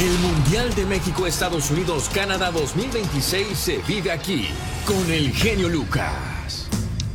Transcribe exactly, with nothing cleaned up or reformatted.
El Mundial de México, Estados Unidos, Canadá dos mil veintiséis se vive aquí con el genio Lucas.